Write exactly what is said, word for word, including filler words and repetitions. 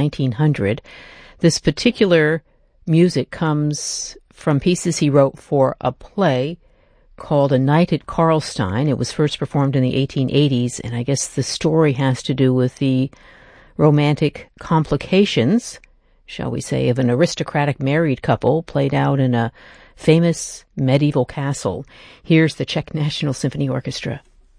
nineteen hundred. This particular music comes from pieces he wrote for a play called A Night at Karlstein. It was first performed in the eighteen eighties, and I guess the story has to do with the romantic complications, shall we say, of an aristocratic married couple played out in a famous medieval castle. Here's the Czech National Symphony Orchestra.